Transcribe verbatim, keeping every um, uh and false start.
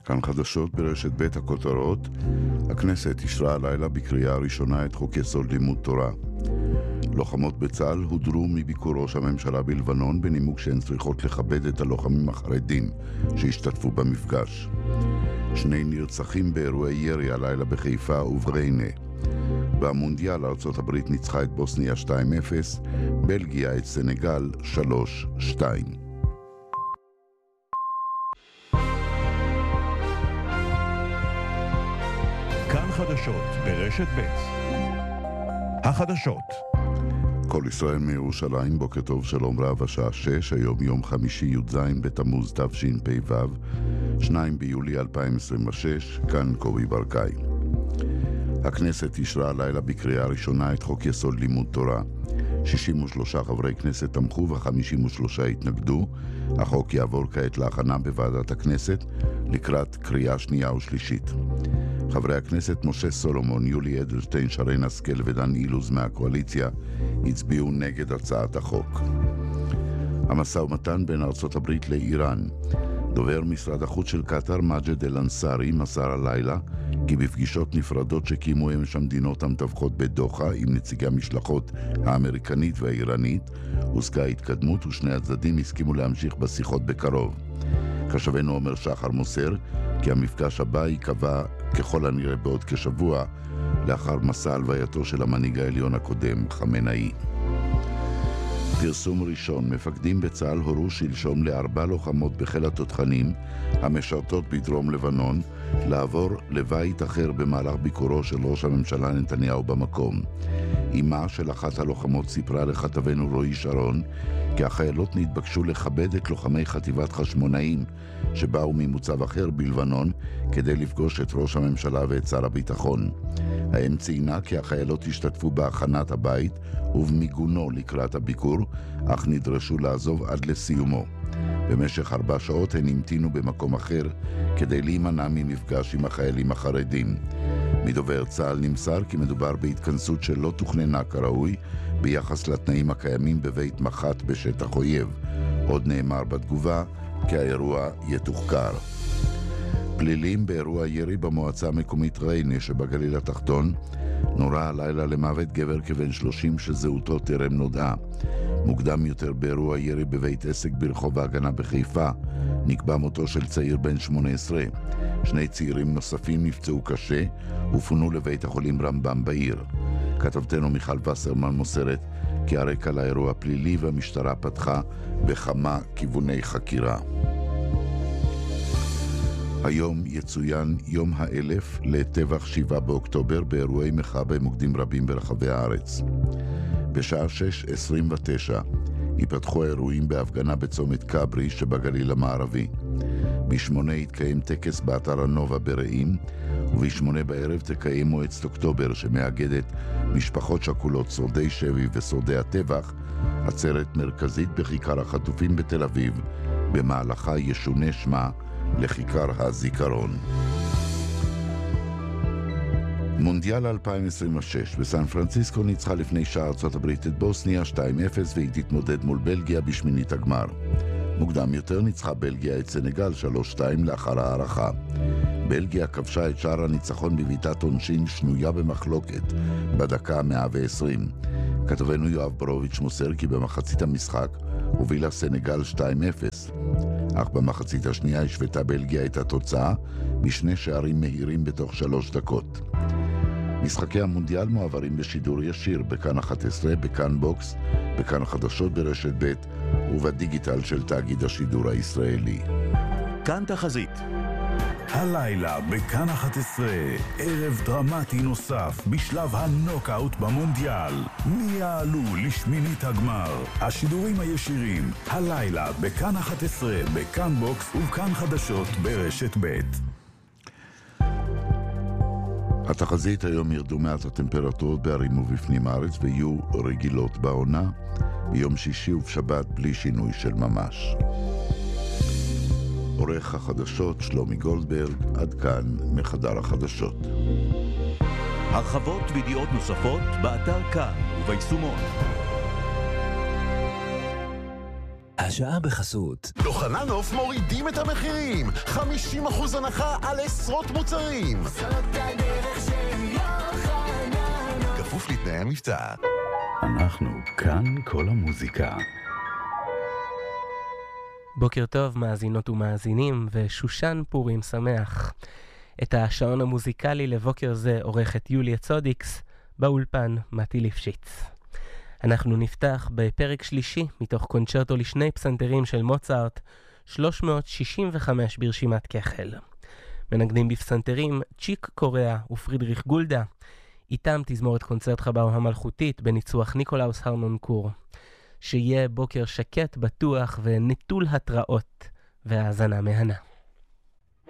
כאן חדשות ברשת בית הכותרות. הכנסת אישרה הלילה בקריאה הראשונה את חוק יסוד לימוד תורה. לוחמות בצה"ל הודרו מביקור ראש הממשלה בלבנון בנימוק שהן צריכות לכבד את הלוחמים החרדים שהשתתפו במפגש. שני נרצחים באירועי ירי הלילה בחיפה ובריינה. במונדיאל ארצות הברית ניצחה את בוסניה שתיים אפס, בלגיה את סנגל שלוש שתיים. כאן חדשות ברשת ב'. החדשות. כל ישראל מירושלים, בוקר טוב, שלום רב, השעה שש, היום יום חמישי י"ז בתמוז תשפ"ו, שני ביולי אלפיים עשרים ושש, כאן קובי ברקאי. הכנסת אישרה הלילה בקריאה הראשונה את חוק יסוד לימוד תורה. שישים ושלושה חברי כנסת תמכו ו-חמישים ושלושה התנגדו. החוק יעבור כעת להכנה בוועדת הכנסת לקראת קריאה שנייה ושלישית. חברי הכנסת משה סולומון, יולי אדלשטיין, שרן השכל ודן אילוז מהקואליציה הצביעו נגד הצעת החוק. המשא ומתן בין ארצות הברית לאיראן. דובר משרד החוץ של קטר, מג'ד אל-אנסארי, מסר הלילה כי בפגישות נפרדות שקיימו אמש המדינות המתווכות בדוחה עם נציגי המשלחות האמריקנית והאיראנית, הושגה התקדמות ושני הצדדים הסכימו להמשיך בשיחות בקרוב. כתבנו עומר שחר מוסר כי המפגש הבא ייקבע ככל הנראה בעוד כשבוע, לאחר מסע הלווייתו של המנהיג העליון הקודם, חמינאי. פרסום ראשון, מפקדים בצה"ל הורו שלשום לארבע לוחמות בחיל התותחנים המשרתות בדרום לבנון לעבור לבית אחר במהלך ביקורו של ראש הממשלה נתניהו במקום. אמה של אחת הלוחמות סיפרה לכתבנו רועי שרון כי החיילות נתבקשו לכבד את לוחמי חטיבת חשמונאים שבאו ממוצב אחר בלבנון כדי לפגוש את ראש הממשלה ואת שר הביטחון. האם ציינה כי החיילות השתתפו בהכנת הבית ובמיגונו לקראת הביקור, אך נדרשו לעזוב עד לסיומו. במשך ארבע שעות הן המתינו במקום אחר כדי להימנע ממפגש עם החיילים החרדים. מדובר צה"ל נמסר כי מדובר בהתכנסות שלא תוכננה כראוי ביחס לתנאים הקיימים בבית מח"ט בשטח אויב. עוד נאמר בתגובה כי האירוע יתוחקר. פלילים באירוע ירי במועצה המקומית ריינה שבגליל התחתון. נורה הלילה למוות גבר כבן שלושים שזהותו טרם נודעה. מוקדם יותר באירוע ירי בבית עסק ברחוב ההגנה בחיפה נקבע מותו של צעיר בן שמונה עשרה. שני צעירים נוספים נפצעו קשה ופונו לבית החולים רמב"ם בעיר. כתבתנו מיכל וסרמן מוסרת כי הרקע לאירוע פלילי והמשטרה פתחה בכמה כיווני חקירה. היום יצוין יום האלף לטבח שבעה באוקטובר באירועי מחאה במוקדים רבים ברחבי הארץ. בשעה שש עשרים ותשע ייפתחו האירועים בהפגנה בצומת קברי שבגליל המערבי. בשמונה יתקיים טקס באתר הנובה ברעים, ובשמונה בערב תקיים מועצת אוקטובר שמאגדת משפחות שכולות שורדי שבי ושורדי הטבח, עצרת מרכזית בכיכר החטופים בתל אביב, במהלכה ישונה שמה לכיכר הזיכרון. מונדיאל אלפיים עשרים ושש, בסן פרנסיסקו ניצחה לפני שעה ארצות הברית את בוסניה שתיים אפס והיא תתמודד מול בלגיה בשמינית הגמר. מוקדם יותר ניצחה בלגיה את סנגל שלוש שתיים לאחר הערכה. בלגיה כבשה את שער הניצחון בביתת עונשין שנויה במחלוקת בדקה מאה ועשרים. כתבנו יואב ברוביץ' מוסר כי במחצית המשחק הובילה סנגל שתיים אפס. אך במחצית השנייה השוותה בלגיה את התוצאה בשני שערים מהירים בתוך שלוש דקות. משחקי המונדיאל מועברים בשידור ישיר בכאן אחת עשרה, בכאן בוקס, בכאן חדשות ברשת ב' ובדיגיטל של תאגיד השידור הישראלי. כאן תחזית. הלילה בכאן אחת עשרה, ערב דרמטי נוסף בשלב הנוקאוט במונדיאל. מי יעלו לשמינית הגמר? השידורים הישירים, הלילה בכאן אחת עשרה, בכאן בוקס ובכאן חדשות ברשת ב'. התחזית היום ירדו מעט הטמפרטורות בערים ובפנים הארץ ויהיו רגילות בעונה. ביום שישי ובשבת בלי שינוי של ממש. עורך החדשות שלומי גולדברג, עד כאן מחדר החדשות. הרחבות וידיעות נוספות באתר כאן וביישומון. השעה בחסות. יוחננוף מורידים את המחירים. חמישים אחוז הנחה על עשרות מוצרים. זאת הדרך של יוחננוף. כפוף לתנאי המבצע. אנחנו כאן כל המוזיקה. בוקר טוב מאזינות ומאזינים ושושן פורים שמח. את השעון המוזיקלי לבוקר זה עורכת יוליה צודיקס, באולפן מתי ליפשיץ. אנחנו נפתח בפרק שלישי מתוך קונצ'רטו לשני פסנתרים של מוצרט, שלוש מאות שישים וחמש ברשימת כחל. מנגנים בפסנתרים צ'יק קוריאה ופרידריך גולדה, איתם תזמורת קונצרט חב"או המלכותית בניצוח ניקולאוס הרנונקור. שיהיה בוקר שקט, בטוח ונטול התראות והאזנה מהנה.